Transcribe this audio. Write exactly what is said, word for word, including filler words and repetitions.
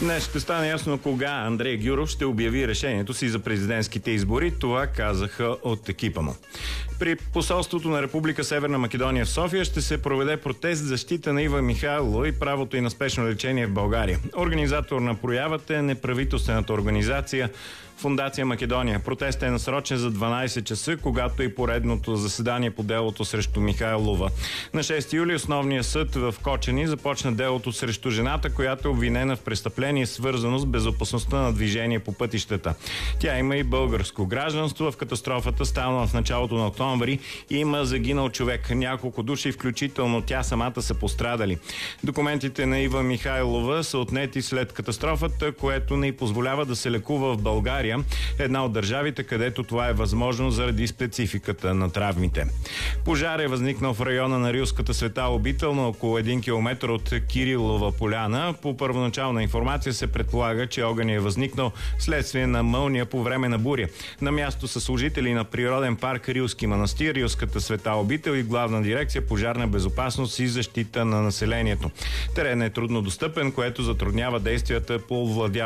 Днес ще стане ясно кога Андрей Гюров ще обяви решението си за президентските избори. Това казаха от екипа му. При посолството на Република Северна Македония в София ще се проведе протест за защита на Ива Михайлова и правото й на спешно лечение в България. Организатор на проявата е неправителствената организация Фондация Македония. Протестът е насрочен за дванайсет часа, когато и поредното заседание по делото срещу Михайлова. На шести юли основният съд в Кочани започна делото срещу жената, която е обвинена в престъпление, свързано с безопасността на движение по пътищата. Тя има и българско гражданство. В катастрофата, станала в началото на октомври, има загинал човек. Няколко души, включително тя самата, са пострадали. Документите на Ива Михайлова са отнети след катастрофата, което не й позволява да се лекува в България, една от държавите, където това е възможно заради спецификата на травмите. Пожар е възникнал в района на Рилската света обител на около един километър от Кирилова поляна. По първоначална информация се предполага, че огън е възникнал следствие на мълния по време на буря. На място са служители на природен парк Рилски манастир, Рилската света обител и Главна дирекция пожарна безопасност и защита на населението. Теренът е трудно достъпен, което затруднява действията по овладяване